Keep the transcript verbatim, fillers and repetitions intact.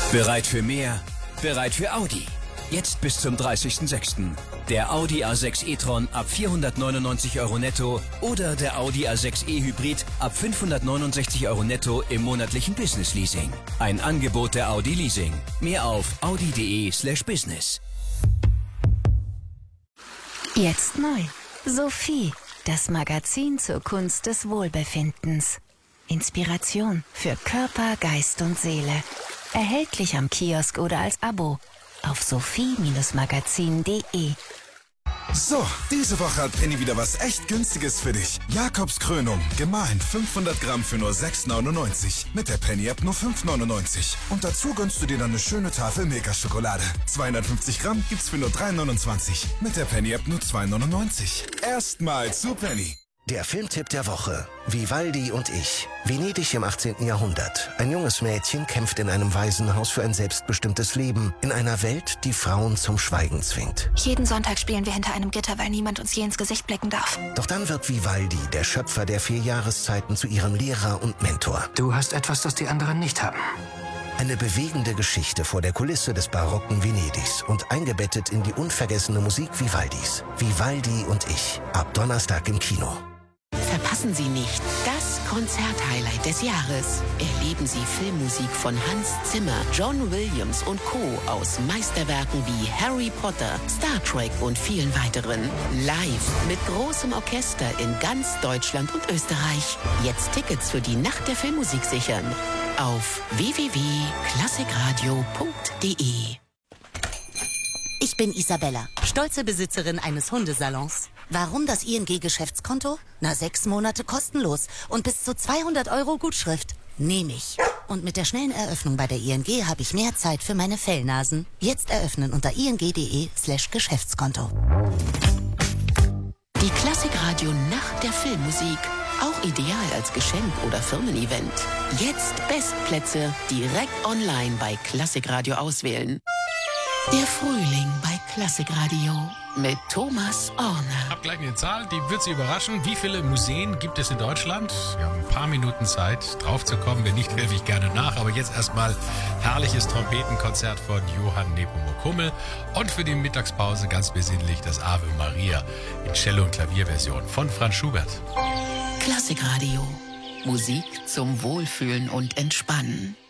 Bereit für mehr? Bereit für Audi? Jetzt bis zum dreißigsten sechsten Der Audi A sechs e-tron ab vierhundertneunundneunzig Euro netto oder der Audi A sechs e-Hybrid ab fünfhundertneunundsechzig Euro netto im monatlichen Business-Leasing. Ein Angebot der Audi Leasing. Mehr auf audi.de slash business. Jetzt neu. Sophie, das Magazin zur Kunst des Wohlbefindens. Inspiration für Körper, Geist und Seele. Erhältlich am Kiosk oder als Abo auf sophie Magazin punkt de. So, diese Woche hat Penny wieder was echt Günstiges für dich. Jakobs Krönung, gemahlen fünfhundert Gramm für nur sechs neunundneunzig. Mit der Penny-App nur fünf neunundneunzig. Und dazu gönnst du dir dann eine schöne Tafel Milka-Schokolade. zweihundertfünfzig Gramm gibt's für nur drei neunundzwanzig. Mit der Penny-App nur zwei neunundneunzig. Erstmal zu Penny. Der Filmtipp der Woche. Vivaldi und ich. Venedig im achtzehnten Jahrhundert. Ein junges Mädchen kämpft in einem Waisenhaus für ein selbstbestimmtes Leben. In einer Welt, die Frauen zum Schweigen zwingt. Jeden Sonntag spielen wir hinter einem Gitter, weil niemand uns je ins Gesicht blicken darf. Doch dann wird Vivaldi, der Schöpfer der vier Jahreszeiten, zu ihrem Lehrer und Mentor. Du hast etwas, das die anderen nicht haben. Eine bewegende Geschichte vor der Kulisse des barocken Venedigs und eingebettet in die unvergessene Musik Vivaldis. Vivaldi und ich. Ab Donnerstag im Kino. Verpassen Sie nicht das Konzerthighlight des Jahres. Erleben Sie Filmmusik von Hans Zimmer, John Williams und Co. aus Meisterwerken wie Harry Potter, Star Trek und vielen weiteren. Live mit großem Orchester in ganz Deutschland und Österreich. Jetzt Tickets für die Nacht der Filmmusik sichern. Auf w w w punkt klassikradio punkt de. Ich bin Isabella, stolze Besitzerin eines Hundesalons. Warum das I N G-Geschäftskonto? Na, sechs Monate kostenlos und bis zu zweihundert Euro Gutschrift. Nehme ich. Und mit der schnellen Eröffnung bei der I N G habe ich mehr Zeit für meine Fellnasen. Jetzt eröffnen unter ing.de slash Geschäftskonto. Die Klassikradio Nacht der Filmmusik. Auch ideal als Geschenk oder Firmen-Event. Jetzt Bestplätze direkt online bei Klassikradio auswählen. Der Frühling bei Klassikradio mit Thomas Orner. Hab gleich eine Zahl, die wird Sie überraschen. Wie viele Museen gibt es in Deutschland? Wir haben ein paar Minuten Zeit, drauf zu kommen. Wenn nicht, helfe ich gerne nach. Aber jetzt erstmal herrliches Trompetenkonzert von Johann Nepomuk Hummel. Und für die Mittagspause ganz besinnlich das Ave Maria in Cello- und Klavierversion von Franz Schubert. Klassikradio. Musik zum Wohlfühlen und Entspannen.